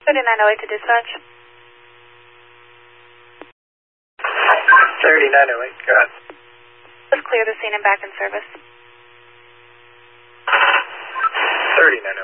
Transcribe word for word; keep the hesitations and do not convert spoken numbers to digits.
thirty-nine oh eight to dispatch. thirty-nine oh eight, go ahead. Let's clear the scene and back in service. thirty-nine